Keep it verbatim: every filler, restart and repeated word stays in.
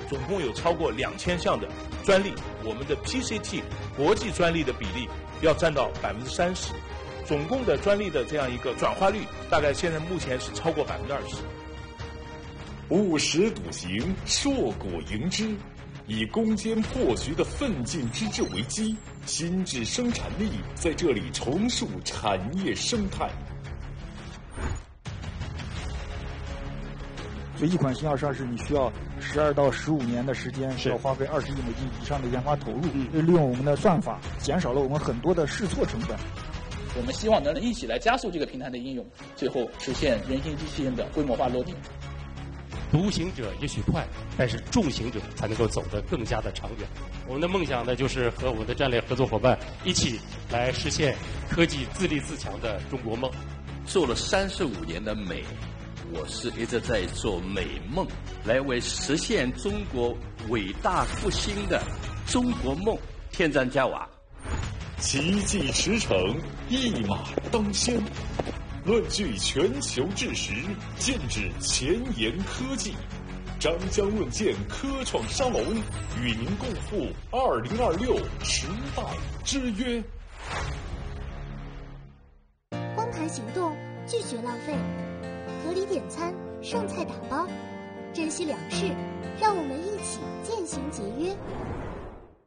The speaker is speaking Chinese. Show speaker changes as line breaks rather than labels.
总共有超过两千项的专利，我们的 P C T 国际专利的比例要占到百分之三十，总共的专利的这样一个转化率，大概现在目前是超过百分之二十。
务实笃行，硕果盈枝，以攻坚破局的奋进之志为基，新质生产力在这里重塑产业生态。
所以一款新药上市，你需要十二到十五年的时间，需要花费二十亿美金以上的研发投入。嗯，利用我们的算法，减少了我们很多的试错成本。
我们希望能一起来加速这个平台的应用，最后实现人形机器人的规模化落地。
独行者也许快，但是众行者才能够走得更加的长远。我们的梦想呢，就是和我们的战略合作伙伴一起来实现科技自立自强的中国梦。
做了三十五年的美，我是一直在做美梦，来为实现中国伟大复兴的中国梦添砖加瓦。
奇迹驰骋，一马当先，论据全球智识，剑指前沿科技。张江论剑科创沙龙，与您共赴二零二六时代之约。
光盘行动，拒绝浪费，合理点餐，剩菜打包，珍惜粮食，让我们一起渐行节约。